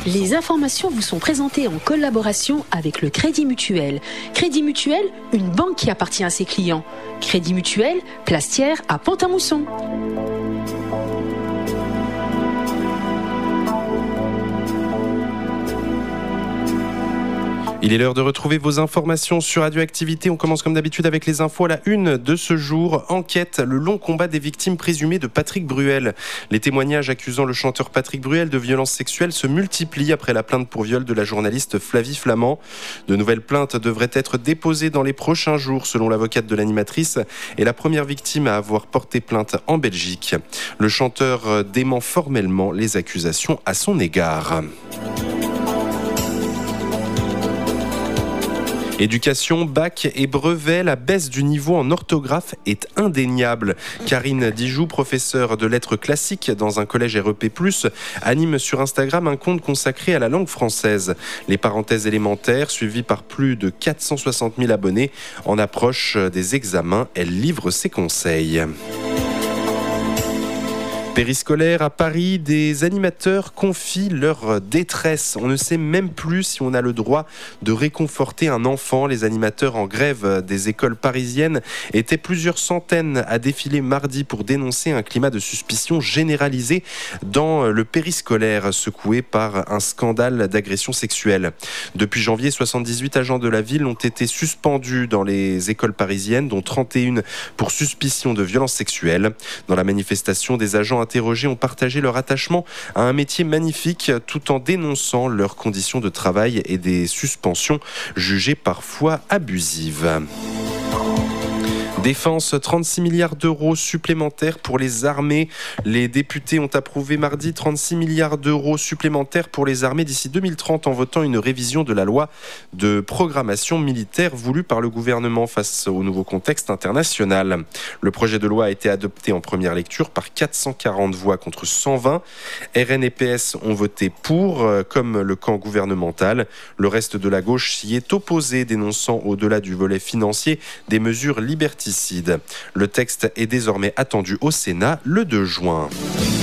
Les informations vous sont présentées en collaboration avec le Crédit Mutuel. Crédit Mutuel, une banque qui appartient à ses clients. Crédit Mutuel, Plastière à Pont-à-Mousson. Il est l'heure de retrouver vos informations sur Radioactivité. On commence comme d'habitude avec les infos à la une de ce jour. Enquête, le long combat des victimes présumées de Patrick Bruel. Les témoignages accusant le chanteur Patrick Bruel de violences sexuelles se multiplient après la plainte pour viol de la journaliste Flavie Flament. De nouvelles plaintes devraient être déposées dans les prochains jours, selon l'avocate de l'animatrice, et la première victime à avoir porté plainte en Belgique. Le chanteur dément formellement les accusations à son égard. Éducation, bac et brevet, la baisse du niveau en orthographe est indéniable. Karine Dijoux, professeure de lettres classiques dans un collège REP+, anime sur Instagram un compte consacré à la langue française. Les parenthèses élémentaires, suivies par plus de 460 000 abonnés, en approche des examens. Elle livre ses conseils. Périscolaire à Paris, des animateurs confient leur détresse. On ne sait même plus si on a le droit de réconforter un enfant. Les animateurs en grève des écoles parisiennes étaient plusieurs centaines à défiler mardi pour dénoncer un climat de suspicion généralisé dans le périscolaire, secoué par un scandale d'agression sexuelle. Depuis janvier, 78 agents de la ville ont été suspendus dans les écoles parisiennes, dont 31 pour suspicion de violence sexuelle. Dans la manifestation, des agents interrogés ont partagé leur attachement à un métier magnifique tout en dénonçant leurs conditions de travail et des suspensions jugées parfois abusives. Défense, 36 milliards d'euros supplémentaires pour les armées. Les députés ont approuvé mardi 36 milliards d'euros supplémentaires pour les armées d'ici 2030 en votant une révision de la loi de programmation militaire voulue par le gouvernement face au nouveau contexte international. Le projet de loi a été adopté en première lecture par 440 voix contre 120. RN et PS ont voté pour, comme le camp gouvernemental. Le reste de la gauche s'y est opposé, dénonçant au-delà du volet financier des mesures liberticides. Le texte est désormais attendu au Sénat le 2 juin.